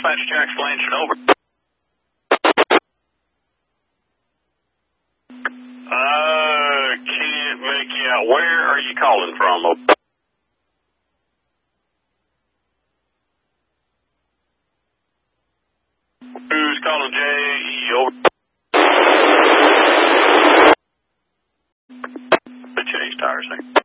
Dispatch Jackson Lansing, over. Can't make you out. Where are you calling from? Over. Who's calling J.E. Over. The chase tires thing.